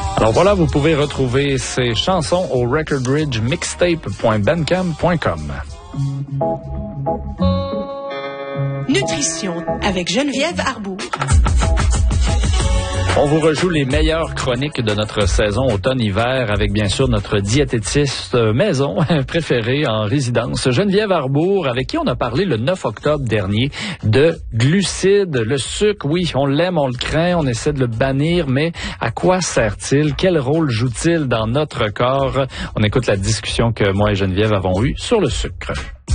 Alors voilà, vous pouvez retrouver ces chansons au recordridgemixtape.bandcamp.com. Nutrition avec Geneviève Arbour. On vous rejoue les meilleures chroniques de notre saison automne-hiver avec bien sûr notre diététiste maison préférée en résidence, Geneviève Arbour, avec qui on a parlé le 9 octobre dernier de glucides, le sucre. Oui, on l'aime, on le craint, on essaie de le bannir, mais à quoi sert-il? Quel rôle joue-t-il dans notre corps? On écoute la discussion que moi et Geneviève avons eue sur le sucre.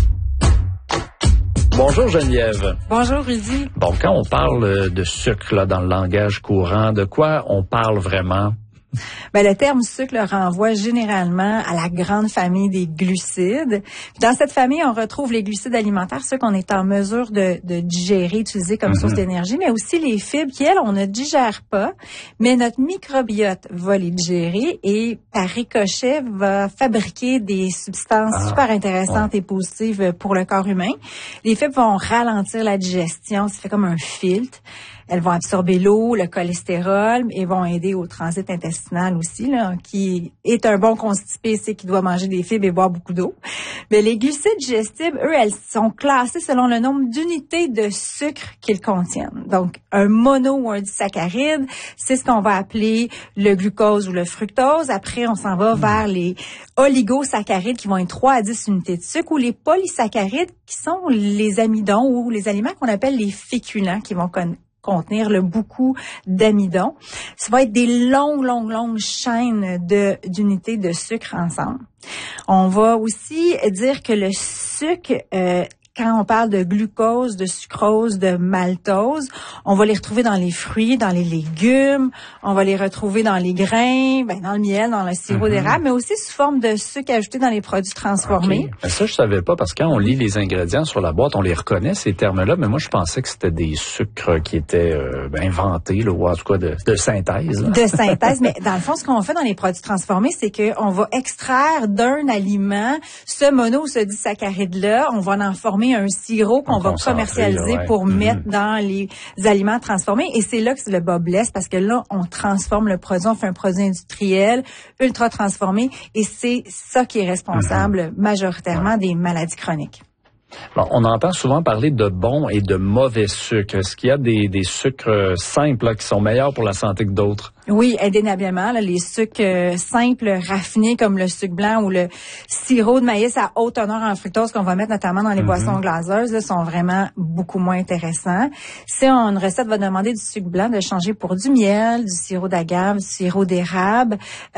Bonjour Geneviève. Bonjour Rudy. Bon, quand on parle de sucre là, dans le langage courant, de quoi on parle vraiment? Ben, le terme sucre renvoie généralement à la grande famille des glucides. Dans cette famille, on retrouve les glucides alimentaires, ceux qu'on est en mesure de digérer, utiliser comme source d'énergie, mais aussi les fibres qui, elles, on ne digère pas, mais notre microbiote va les digérer et par ricochet va fabriquer des substances super intéressantes et positives pour le corps humain. Les fibres vont ralentir la digestion, ça fait comme un filtre. Elles vont absorber l'eau, le cholestérol et vont aider au transit intestinal aussi, là, qui est un bon constipé, c'est qu'il doit manger des fibres et boire beaucoup d'eau. Mais les glucides digestibles, eux, elles sont classées selon le nombre d'unités de sucre qu'ils contiennent. Donc, un mono ou un disaccharide, c'est ce qu'on va appeler le glucose ou le fructose. Après, on s'en va vers les oligosaccharides qui vont être 3 à 10 unités de sucre ou les polysaccharides qui sont les amidons ou les aliments qu'on appelle les féculents qui vont contenir beaucoup d'amidon. Ça va être des longues chaînes d'unités de sucre ensemble. On va aussi dire que le sucre, quand on parle de glucose, de sucrose, de maltose, on va les retrouver dans les fruits, dans les légumes, on va les retrouver dans les grains, dans le miel, dans le sirop d'érable, mais aussi sous forme de sucre ajouté dans les produits transformés. Okay. Ça, je savais pas, parce que quand on lit les ingrédients sur la boîte, on les reconnaît, ces termes-là, mais moi, je pensais que c'était des sucres qui étaient inventés, là, ou en tout cas de synthèse. Là. De synthèse, mais dans le fond, ce qu'on fait dans les produits transformés, c'est qu'on va extraire d'un aliment ce mono ou ce disaccharide-là, on va en former un sirop qu'on va commercialiser pour mettre dans les aliments transformés. Et c'est là que le bas blesse parce que là, on transforme le produit, on fait un produit industriel, ultra transformé. Et c'est ça qui est responsable majoritairement des maladies chroniques. Bon, on entend souvent parler de bons et de mauvais sucres. Est-ce qu'il y a des sucres simples là, qui sont meilleurs pour la santé que d'autres? Oui, indéniablement. Là, les sucres simples, raffinés comme le sucre blanc ou le sirop de maïs à haut teneur en fructose qu'on va mettre notamment dans les boissons glaceuses là, sont vraiment beaucoup moins intéressants. Si une recette va demander du sucre blanc, de changer pour du miel, du sirop d'agave, du sirop d'érable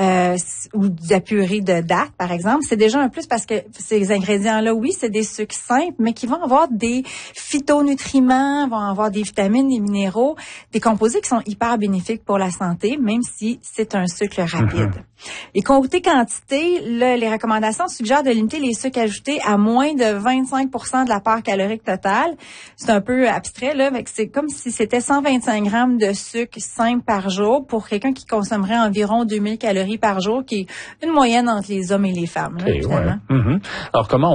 ou de la purée de date, par exemple, c'est déjà un plus parce que ces ingrédients-là, oui, c'est des sucres simples, mais qui vont avoir des phytonutriments, vont avoir des vitamines, des minéraux, des composés qui sont hyper bénéfiques pour la santé, même si c'est un sucre rapide. Et côté quantité, là, les recommandations suggèrent de limiter les sucres ajoutés à moins de 25% de la part calorique totale. C'est un peu abstrait, là, mais c'est comme si c'était 125 grammes de sucre simple par jour pour quelqu'un qui consommerait environ 2000 calories par jour, qui est une moyenne entre les hommes et les femmes. Là, Alors, comment